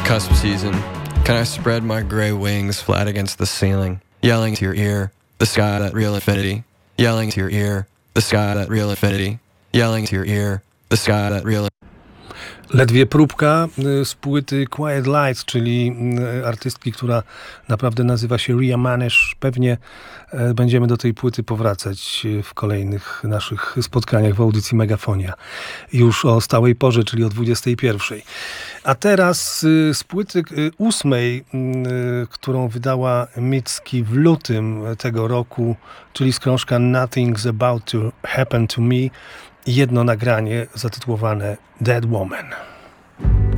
cusp season. Can I spread my gray wings flat against the ceiling, yelling to your ear, the sky that real infinity, yelling to your ear, the sky that real infinity, yelling to your ear, the sky that real. Ledwie próbka z płyty Quiet Lights, czyli artystki, która naprawdę nazywa się Ria Maneš. Pewnie będziemy do tej płyty powracać w kolejnych naszych spotkaniach w audycji Megafonia. Już o stałej porze, czyli o 21:00. A teraz z płyty 8, którą wydała Mitski w lutym tego roku, czyli z krążka Nothing's About to Happen to Me, jedno nagranie zatytułowane Dead Woman.